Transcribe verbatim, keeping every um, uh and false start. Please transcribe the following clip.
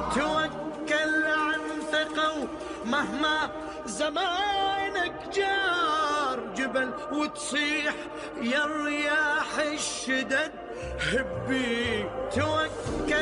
توكل عن ثقة مهما زمانك جار جبل، وتصيح يا الرياح الشدد هبي. توكل